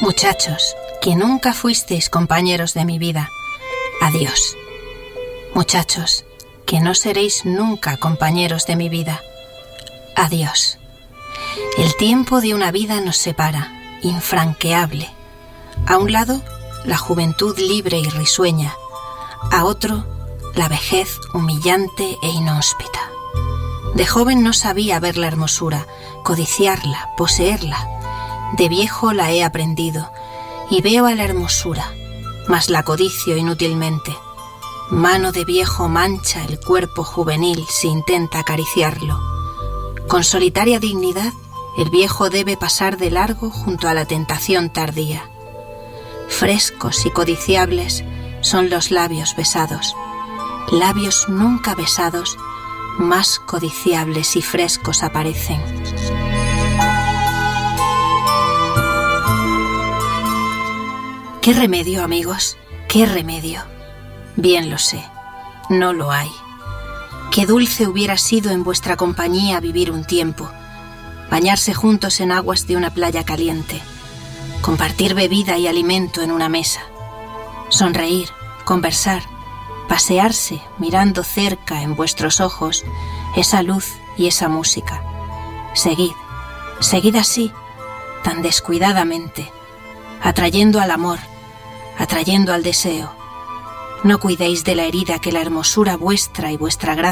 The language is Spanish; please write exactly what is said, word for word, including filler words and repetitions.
Muchachos, que nunca fuisteis compañeros de mi vida, adiós. Muchachos, que no seréis nunca compañeros de mi vida, adiós. El tiempo de una vida nos separa, infranqueable. A un lado, la juventud libre y risueña, a otro, la vejez humillante e inhóspita. De joven no sabía ver la hermosura, codiciarla, poseerla. De viejo la he aprendido, y veo a la hermosura, mas la codicio inútilmente. Mano de viejo mancha el cuerpo juvenil si intenta acariciarlo. Con solitaria dignidad, el viejo debe pasar de largo junto a la tentación tardía. Frescos y codiciables son los labios besados. Labios nunca besados, más codiciables y frescos aparecen. ¿Qué remedio, amigos? ¿Qué remedio? Bien lo sé, no lo hay. Qué dulce hubiera sido en vuestra compañía vivir un tiempo, bañarse juntos en aguas de una playa caliente, compartir bebida y alimento en una mesa, sonreír, conversar, pasearse mirando cerca en vuestros ojos esa luz y esa música. Seguid, seguid así, tan descuidadamente, atrayendo al amor, atrayendo al deseo. No cuidéis de la herida que la hermosura vuestra y vuestra gracia